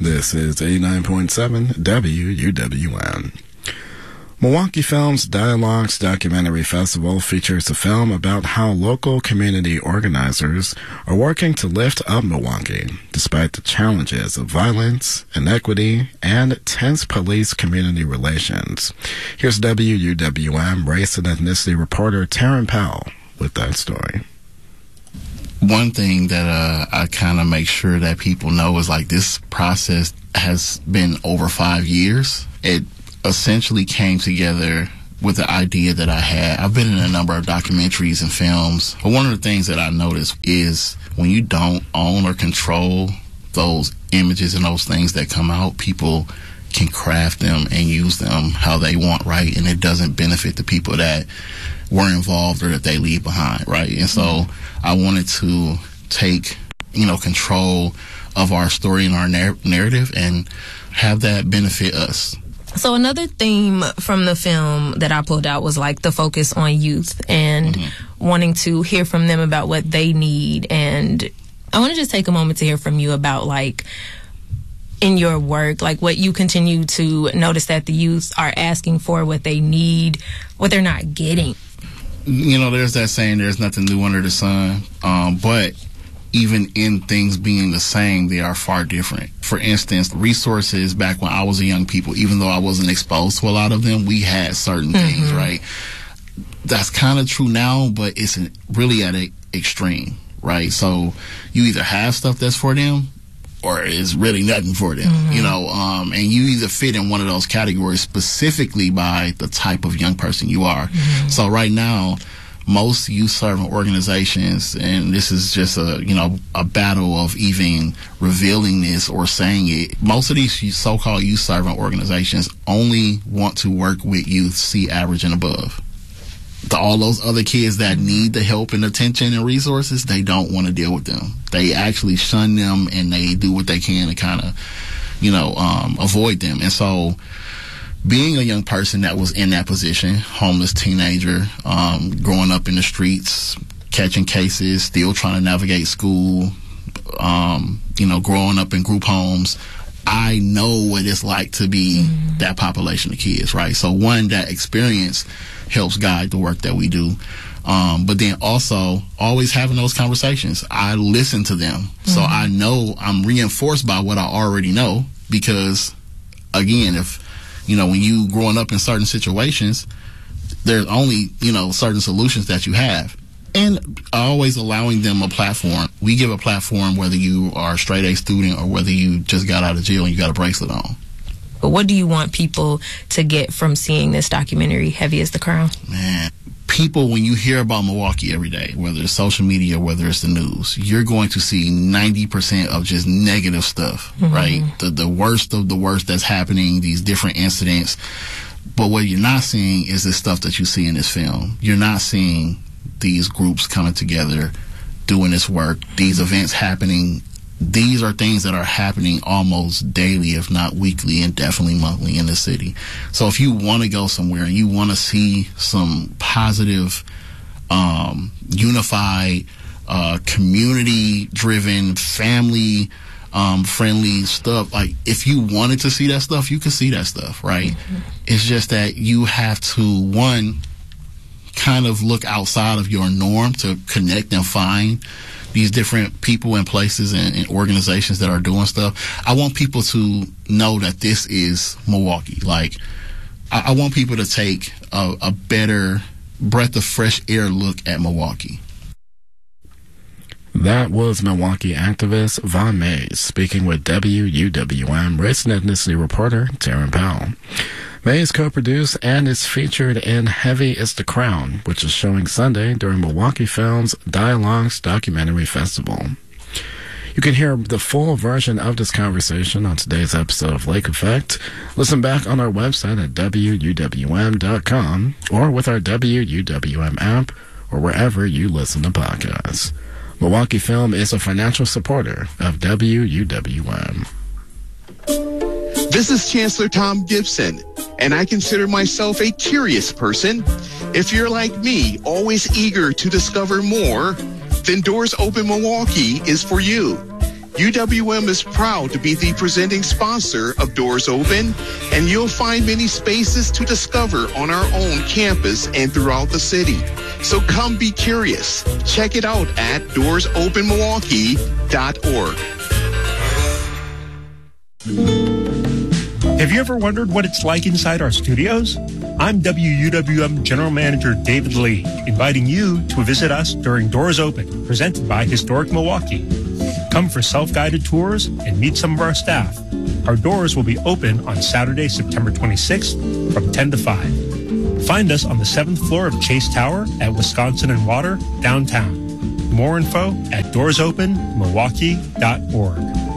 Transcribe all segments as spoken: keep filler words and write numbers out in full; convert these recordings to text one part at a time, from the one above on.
This is eighty-nine point seven W U W M. Milwaukee Films Dialogues Documentary Festival features a film about how local community organizers are working to lift up Milwaukee, despite the challenges of violence, inequity, and tense police-community relations. Here's W U W M race and ethnicity reporter Taryn Powell with that story. One thing that uh, I kind of make sure that people know is like this process has been over five years. It essentially came together with the idea that I had. I've been in a number of documentaries and films, but one of the things that I noticed is when you don't own or control those images and those things that come out, people can craft them and use them how they want, right? And it doesn't benefit the people that were involved or that they leave behind, right? And so mm-hmm. I wanted to take, you know, control of our story and our narr- narrative and have that benefit us. So another theme from the film that I pulled out was like the focus on youth and mm-hmm. wanting to hear from them about what they need. And I want to just take a moment to hear from you about like in your work, like what you continue to notice that the youth are asking for, what they need, what they're not getting. You know, there's that saying, there's nothing new under the sun. Um, but even in things being the same, they are far different. For instance, resources back when I was a young people, even though I wasn't exposed to a lot of them, we had certain mm-hmm. things, right? That's kind of true now, but it's really at an extreme, right? So you either have stuff that's for them or it's really nothing for them, mm-hmm. you know, um, and you either fit in one of those categories specifically by the type of young person you are. Mm-hmm. So right now, most youth-serving organizations, and this is just a, you know, a battle of even revealing this or saying it, most of these so-called youth-serving organizations only want to work with youth C average and above. The, all those other kids that need the help and attention and resources, they don't want to deal with them. They actually shun them and they do what they can to kind of, you know, um, avoid them. And so being a young person that was in that position, homeless teenager, um, growing up in the streets, catching cases, still trying to navigate school, um, you know, growing up in group homes, I know what it's like to be mm-hmm. that population of kids, right? So one, that experience helps guide the work that we do. Um, but then also always having those conversations. I listen to them. Mm-hmm. So I know I'm reinforced by what I already know because, again, if, you know, when you growing up in certain situations, there's only, you know, certain solutions that you have. And always allowing them a platform. We give a platform whether you are a straight A student or whether you just got out of jail and you got a bracelet on. But what do you want people to get from seeing this documentary, Heavy as the Crown? Man, people, when you hear about Milwaukee every day, whether it's social media, whether it's the news, you're going to see ninety percent of just negative stuff, mm-hmm. right? The, the worst of the worst that's happening, these different incidents. But what you're not seeing is the stuff that you see in this film. You're not seeing these groups coming together, doing this work, these events happening. These are things that are happening almost daily, if not weekly, and definitely monthly in the city. So if you want to go somewhere and you want to see some positive, um, unified, uh, community-driven, family um, friendly stuff, like if you wanted to see that stuff, you could see that stuff, right? Mm-hmm. It's just that you have to, one, kind of look outside of your norm to connect and find these different people and places and, and organizations that are doing stuff. I want people to know that this is Milwaukee. Like, I, I want people to take a, a better breath of fresh air look at Milwaukee. That was Milwaukee activist Von Mays speaking with W U W M race and ethnicity reporter Taryn Powell. Mays co-produced and is featured in Heavy is the Crown, which is showing Sunday during Milwaukee Films Dialogues Documentary Festival. You can hear the full version of this conversation on today's episode of Lake Effect. Listen back on our website at W U W M dot com or with our W U W M app or wherever you listen to podcasts. Milwaukee Film is a financial supporter of W U W M. This is Chancellor Tom Gibson, and I consider myself a curious person. If you're like me, always eager to discover more, then Doors Open Milwaukee is for you. U W M is proud to be the presenting sponsor of Doors Open, and you'll find many spaces to discover on our own campus and throughout the city. So come be curious. Check it out at doors open milwaukee dot org. Have you ever wondered what it's like inside our studios? I'm W U W M General Manager David Lee, inviting you to visit us during Doors Open, presented by Historic Milwaukee. Come for self-guided tours and meet some of our staff. Our doors will be open on Saturday, September twenty-sixth from ten to five. Find us on the seventh floor of Chase Tower at Wisconsin and Water, downtown. More info at doors open milwaukee dot org.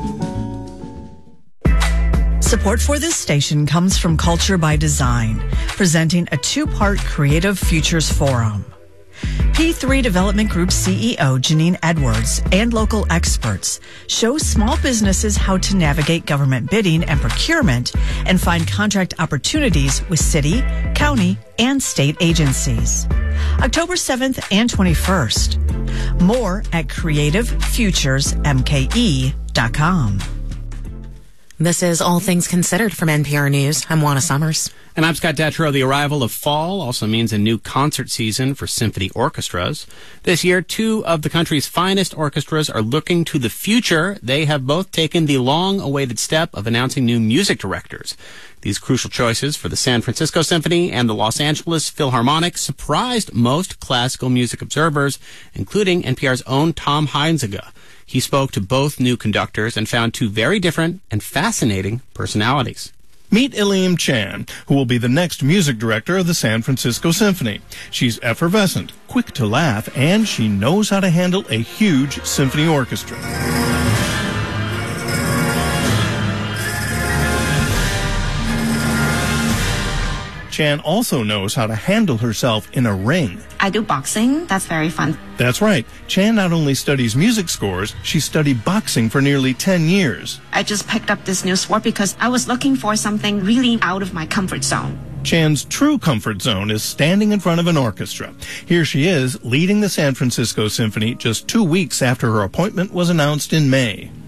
Support for this station comes from Culture by Design, presenting a two-part Creative Futures Forum. P three Development Group C E O Janine Edwards and local experts show small businesses how to navigate government bidding and procurement and find contract opportunities with city, county, and state agencies. October seventh and twenty-first. More at creative futures m k e dot com. This is All Things Considered from N P R News. I'm Juana Summers. And I'm Scott Detrow. The arrival of fall also means a new concert season for symphony orchestras. This year, two of the country's finest orchestras are looking to the future. They have both taken the long-awaited step of announcing new music directors. These crucial choices for the San Francisco Symphony and the Los Angeles Philharmonic surprised most classical music observers, including N P R's own Tom Heinzega. He spoke to both new conductors and found two very different and fascinating personalities. Meet Iliam Chan, who will be the next music director of the San Francisco Symphony. She's effervescent, quick to laugh, and she knows how to handle a huge symphony orchestra. Chan also knows how to handle herself in a ring. I do boxing. That's very fun. That's right. Chan not only studies music scores, she studied boxing for nearly ten years. I just picked up this new sport because I was looking for something really out of my comfort zone. Chan's true comfort zone is standing in front of an orchestra. Here she is, leading the San Francisco Symphony just two weeks after her appointment was announced in May.